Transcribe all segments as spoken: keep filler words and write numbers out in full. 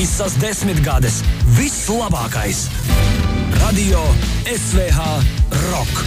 Visas desmitgades, viss labākais. Radio S V H Rock.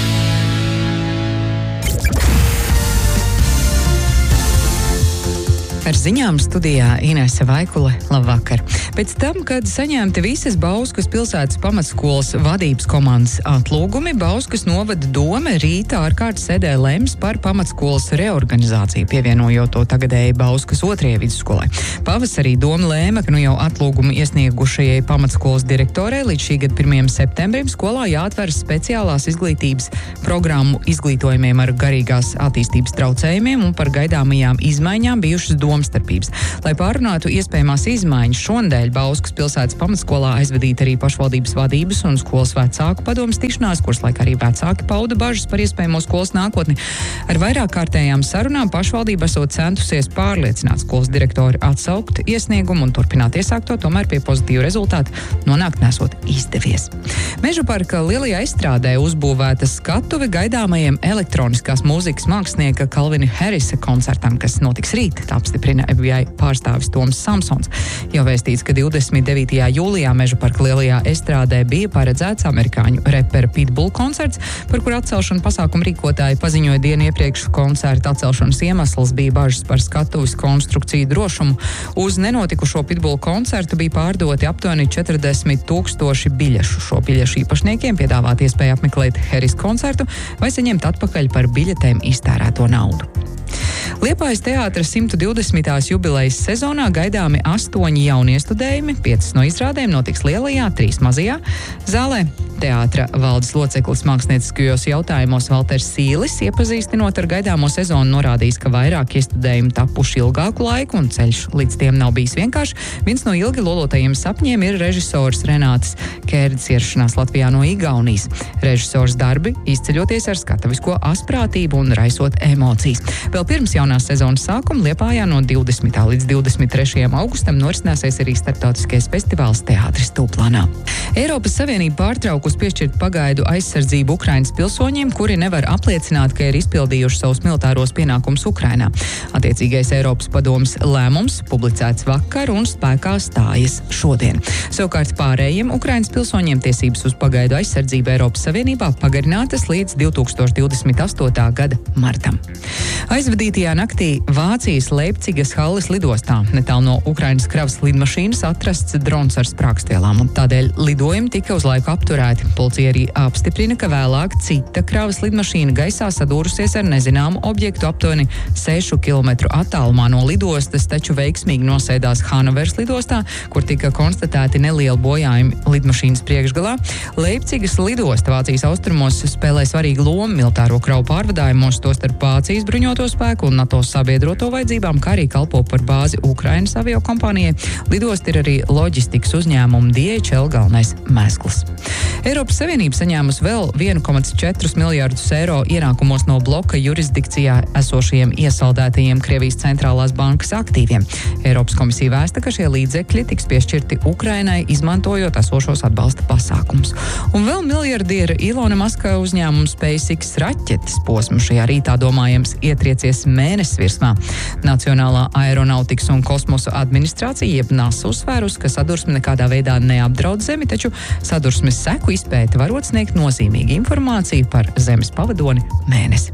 Ar ziņām studijā Inese Vaikule. Labvakar! Pēc tam, kad saņemti visas Bauskas pilsētas pamatskolas vadības komandas atlūgumi, Bauskas novada dome rītā ārkārtas sēdē lems par pamatskolas reorganizāciju, pievienojot to tagadēji Bauskas otrajai vidusskolai. Pavasarī doma lēma, ka nu jau atlūgumu iesniegušajai pamatskolas direktorei līdz šī gada pirmajam septembrim skolā jāatver speciālās izglītības programmu izglītojumiem ar garīgās attīstības traucējumiem un par gaidāmajām izmaiņām bijušas domas starpības. Lai pārunātu iespējamās izmaiņas, šonadēļ Bauskas pilsētas pamatskolā aizvedīt arī pašvaldības vadības un skolas vecāku padomas tikšanās, kuras laikā arī vecāki pauda bažas par iespējamo skolas nākotni. Ar vairāk kārtējām sarunām pašvaldība esot centusies pārliecināt skolas direktori atsaukt iesniegumu un turpināt iesākto, tomēr pie pozitīvu rezultātu nonākt nesot izdevies. Mežaparka lielajā estrādē uzbūvēta skatuve gaidāmajiem elektroniskās mūzikas mākslinieka Kalvina Harrisa koncertam, kas notiks rīt, tā apstiprina F B I pārstāvis Toms Samsons. Jau vēstīts, ka divdesmit devītajā jūlijā Mežaparka lielajā estrādē bija paredzēts amerikāņu repera Pitbull koncerts, par kur atcelšanu pasākumu rīkotāji paziņoja dienu iepriekš. Koncerta atcelšanas iemesls bija bažas par skatuves konstrukciju drošumu. Uz nenotikušo Pitbull koncertu bija pārdoti aptuveni četrdesmit tūkstoši biļešu. Šo biļešu īpašniekiem piedāvāt iespēju apmeklēt Harris koncertu vai saņemt atpakaļ par biļetēm iztērēto naudu. Liepājas teātra simt divdesmitās jubilejas sezonā gaidāmi astoņi jauniestudējumi, piecas no izrādēm notiks lielajā, trīs mazajā zālē. Teātra valdes loceklis mākslinieckajos jautājumos Valters Sīlis, iepazīstinot ar gaidāmo sezonu, norādījis, ka vairāk iestudējumi tapuši ilgāku laiku un ceļš līdz tiem nav bijis vienkārši. Viens no ilgi lolotajiem sapņiem ir režisors Renātas Kērdes ierašanās Latvijā no Igaunijas. Režisors darbi izceļoties ar skatavisko asprātību un raisot emocijas. Vēl pirms jaunās sezonas sākuma Liepājā no divdesmitā līdz divdesmit trešajam augustam norisināsies arī starptautiskais festivāls Teātris Tūplānā. Eiropas Savienība pārtraukus piešķirt pagaidu aizsardzību Ukrainas pilsoņiem, kuri nevar apliecināt, ka ir izpildījuši savus militāros pienākumus Ukrainā. Attiecīgais Eiropas padomes lēmums publicēts vakar un spēkā stājas šodien. Savukārt pārējiem Ukrainas pilsoņiem tiesības uz pagaidu aizsardzību Eiropas Savienībā pagarinātas līdz divi tūkstoši divdesmit astotā gada martam. Aizvadītajā naktī Vācijas Leipcigas Halles lidostā netālu no Ukrainas kravas lidmašīnas atrasts drons ar sprākstvielām, un tādēļ lidojumi tika uz laiku apturēti. Policija arī apstiprina, ka vēlāk cita kravas lidmašīna gaisā sadūrusies ar nezināmu objektu aptuveni sešu kilometru attālumā no lidostas, taču veiksmīgi nosēdās Hanovers lidostā, kur tika konstatēti nelieli bojājumi lidmašīnas priekšgalā. Leipcigas lidosta Vācijas austrumos spēlē svarīgu lomu militāro kravu pārvadājumos, tostarp Vācijas bruņoto spēku un NATO sabiedroto vajadzībām, kā arī kalpo par bāzi Ukrainas aviokompānijai. Lidosta ir arī loģistikas uzņēmuma D H L galvenais mēsls. Eiropas Savienība saņēmusi vēl vienu komats četrus miljardus eiro ienākumos no bloka jurisdikcijā esošajiem iesaldētajiem Krievijas centrālās bankas aktīviem. Eiropas komisija vēsta, ka šie līdzekļi tiks piešķirti Ukrainai, izmantojot esošos atbalsta pasākumus. Un vēl miljardiera Ilona Maska uzņēmums SpaceX raķetes posmu šajā rītā domājams ietriecies mēnesis virsmā. Nacionālā aeronautikas un kosmosa administrācija jeb NASA uzsvērus, ka sadursme nekādā veidā neapdraud Zemi, taču sadursmes seku izpēte varot sniegt nozīmīgu informāciju par Zemes pavadoni mēnesi.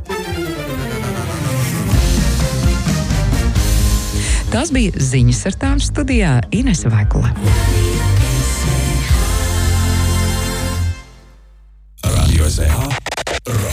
Tās bija ziņas ar tām studijā Inese Vaikule. Radio S V H